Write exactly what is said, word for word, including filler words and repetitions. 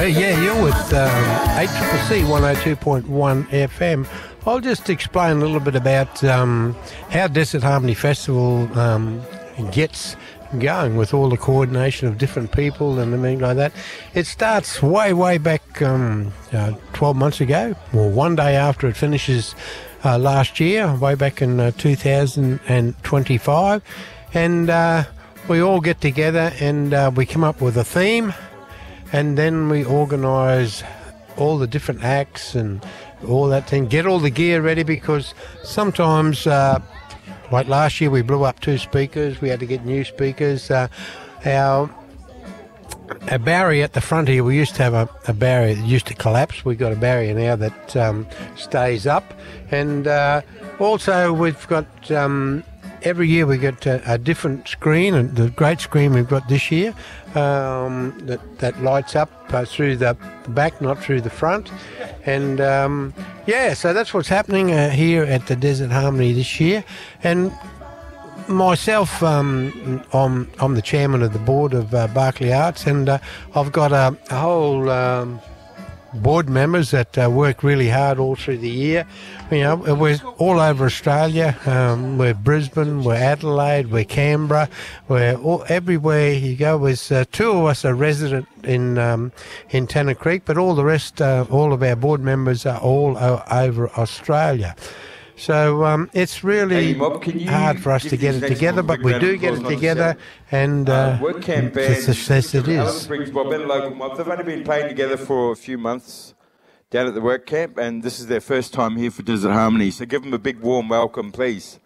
Uh, yeah, you're with um, A C C C one oh two point one F M. I'll just explain a little bit about um, how Desert Harmony Festival um, gets going with all the coordination of different people and everything like that. It starts way, way back um, uh, twelve months ago, or one day after it finishes uh, last year, way back in uh, two thousand twenty-five. And uh, we all get together and uh, we come up with a theme, and then we organise all the different acts and all that thing, get all the gear ready, because sometimes, uh, like last year, we blew up two speakers. We had to get new speakers. Uh, our, our barrier at the front here, we used to have a, a barrier that used to collapse. We've got a barrier now that um, stays up. And uh, also we've got... Um, Every year we get a, a different screen, and the great screen we've got this year um, that, that lights up uh, through the back, not through the front. And um, yeah, so that's what's happening uh, here at the Desert Harmony this year. And myself, um, I'm, I'm the chairman of the board of uh, Barkly Arts, and uh, I've got a, a whole... Um, board members that uh, work really hard all through the year. You know, we're all over Australia. Um, we're Brisbane, we're Adelaide, we're Canberra, we're all, everywhere you go. There's uh, two of us are resident in um, in Tanner Creek, but all the rest, uh, all of our board members are all o- over Australia. So um, it's really hey, Mob, hard for us to get it together, but we do get it together, and uh, uh, WordCamp it's a success it Alice is. Springs Mob and Local Mob, they've only been playing together for a few months down at the WordCamp, and this is their first time here for Desert Harmony. So give them a big warm welcome, please.